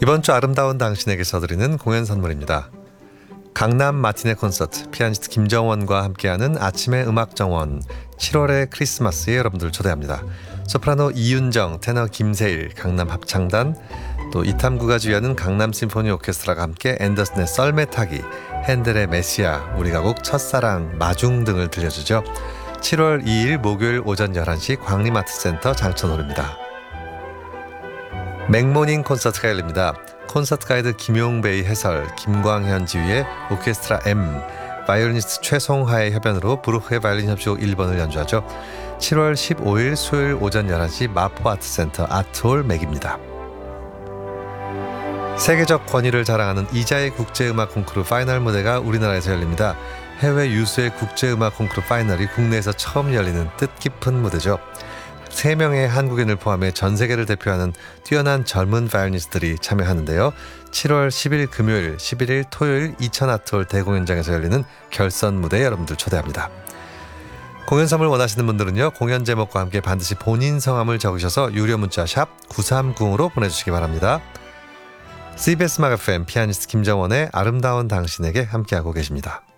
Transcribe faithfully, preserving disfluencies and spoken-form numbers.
이번 주 아름다운 당신에게서 드리는 공연 선물입니다. 강남 마티네 콘서트, 피아니스트 김정원과 함께하는 아침의 음악 정원, 칠월의 크리스마스에 여러분들 초대합니다. 소프라노 이윤정, 테너 김세일, 강남 합창단, 또 이탐구가 주연하는 강남 심포니 오케스트라가 함께 앤더슨의 썰매 타기, 핸델의 메시아, 우리 가곡 첫사랑, 마중 등을 들려주죠. 칠월 이일 목요일 오전 열한 시 광림아트센터 장천홀입니다. 맥모닝 콘서트가 열립니다. 콘서트 가이드 김용배의 해설, 김광현 지휘의 오케스트라 M, 바이올리니스트 최송하의 협연으로 브루크의 바이올린 협주곡 일 번을 연주하죠. 칠월 십오일 수요일 오전 열한 시 마포 아트센터 아트홀 맥입니다. 세계적 권위를 자랑하는 이자의 국제음악 콩쿠르 파이널 무대가 우리나라에서 열립니다. 해외 유수의 국제음악 콩쿠르 파이널이 국내에서 처음 열리는 뜻깊은 무대죠. 세 명의 한국인을 포함해 전 세계를 대표하는 뛰어난 젊은 바이올리니스트들이 참여하는데요. 칠월 십일 금요일, 십일일 토요일 이천 아트홀 대공연장에서 열리는 결선 무대에 여러분들 초대합니다. 공연 선물 원하시는 분들은요, 공연 제목과 함께 반드시 본인 성함을 적으셔서 유료 문자 샵 구삼공으로 보내주시기 바랍니다. 씨비에스 음악 에프엠 피아니스트 김정원의 아름다운 당신에게 함께하고 계십니다.